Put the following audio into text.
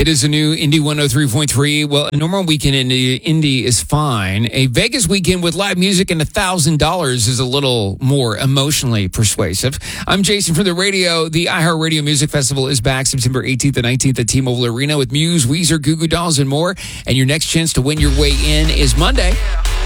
It is a new Indy 103.3. Well, a normal weekend in Indy is fine. A Vegas weekend with live music and $1,000 is a little more emotionally persuasive. I'm Jason from the radio. The iHeartRadio Music Festival is back September 18th and 19th at T-Mobile Arena with Muse, Weezer, Goo Goo Dolls, and more. And your next chance to win your way in is Monday.